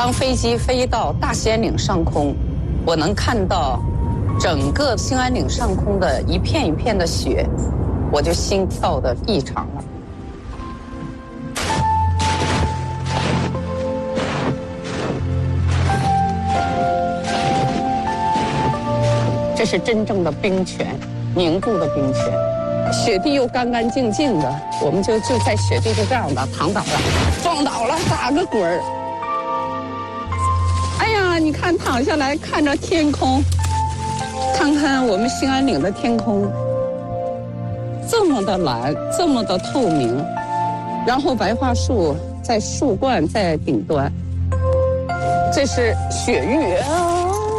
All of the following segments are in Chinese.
当飞机飞到大兴安岭上空，我能看到整个兴安岭上空的一片一片的雪，我就心跳的异常了。这是真正的冰泉，凝固的冰泉，雪地又干干净净的，我们就在雪地就这样的躺倒了，撞倒了，打个滚儿。哎呀，你看躺下来看着天空，看看我们兴安岭的天空，这么的蓝，这么的透明，然后白桦树在树冠在顶端，这是雪域啊。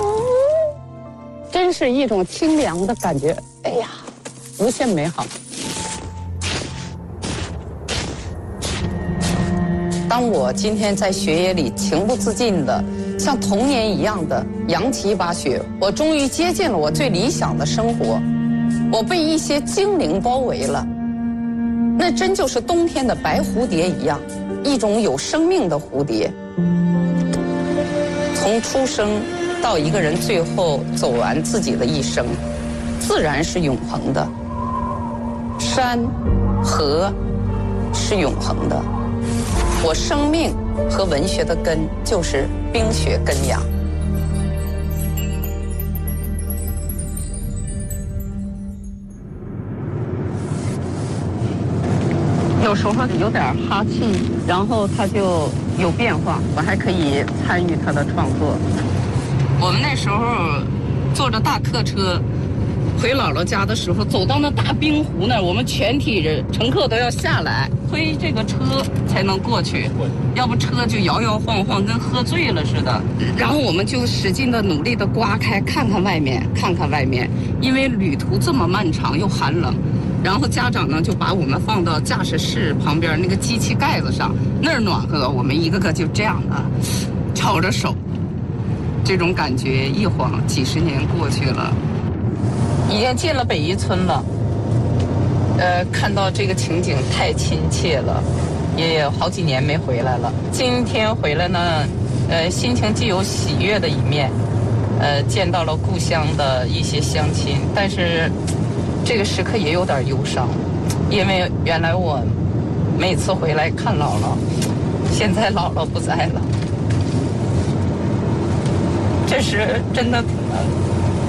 真是一种清凉的感觉，哎呀，无限美好。当我今天在雪野里情不自禁的，像童年一样的扬起一把雪，我终于接近了我最理想的生活，我被一些精灵包围了，那真就是冬天的白蝴蝶一样，一种有生命的蝴蝶，从出生到一个人最后走完自己的一生，自然是永恒的。山河是永恒的，我生命和文学的根就是冰雪根芽。有时候有点哈气，然后它就有变化，我还可以参与它的创作。我们那时候坐着大客车回姥姥家的时候，走到那大冰湖那儿，我们全体人乘客都要下来推这个车才能过去，要不车就摇摇晃晃，跟喝醉了似的。然后我们就使劲的努力的刮开，看看外面，看看外面，因为旅途这么漫长又寒冷。然后家长呢就把我们放到驾驶室旁边那个机器盖子上，那儿暖和，我们一个个就这样的抄着手。这种感觉一晃几十年过去了，已经进了北一村了。看到这个情景太亲切了，也有好几年没回来了。今天回来呢，心情既有喜悦的一面，见到了故乡的一些乡亲，但是这个时刻也有点忧伤，因为原来我每次回来看姥姥，现在姥姥不在了。这是真的挺难的。